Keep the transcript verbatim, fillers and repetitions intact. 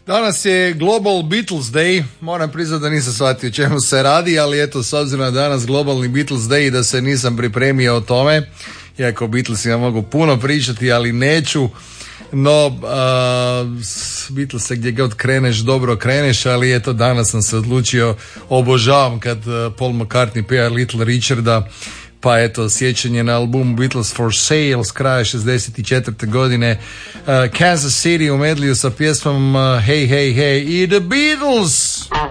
Danas je Global Beatles Day, moram priznati da nisam shvatio o čemu se radi, ali eto, s obzirom na danas globalni Beatles Day da se nisam pripremio o tome, iako o Beatlesima mogu puno pričati, ali neću, no uh, s Beatlesa gdje god kreneš, dobro kreneš, ali eto, danas sam se odlučio, obožavam kad uh, Paul McCartney peva Little Richarda, pa eto, sjećanje na album Beatles for Sale s kraja šezdeset četvrte godine, uh, Kansas City u medliju sa pjesmom uh, Hey Hey Hey i The Beatles.